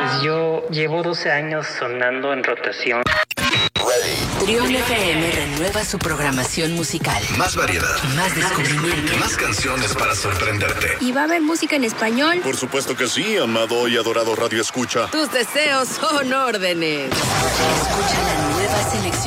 Pues yo llevo 12 años sonando en rotación. Trión FM renueva su programación musical. Más variedad. Más descubrimiento. Más canciones para sorprenderte. ¿Y va a haber música en español? Por supuesto que sí, amado y adorado Radio Escucha. Tus deseos son órdenes. Escucha la nueva selección